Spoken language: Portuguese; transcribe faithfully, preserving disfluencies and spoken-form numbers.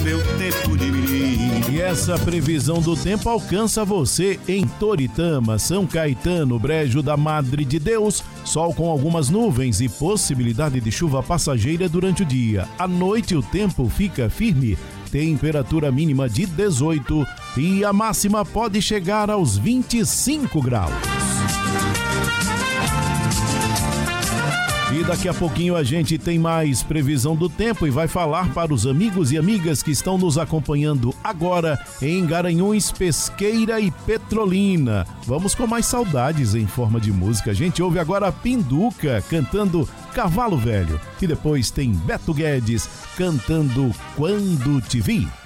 Meu tempo de menino. E essa previsão do tempo alcança você em Toritama, São Caetano, Brejo da Madre de Deus. Sol com algumas nuvens e possibilidade de chuva passageira durante o dia. À noite o tempo fica firme. Temperatura mínima de dezoito e a máxima pode chegar aos vinte e cinco graus. E daqui a pouquinho a gente tem mais previsão do tempo e vai falar para os amigos e amigas que estão nos acompanhando agora em Garanhuns, Pesqueira e Petrolina. Vamos com mais saudades em forma de música. A gente ouve agora a Pinduca cantando Cavalo Velho. E depois tem Beto Guedes cantando Quando Te Vi.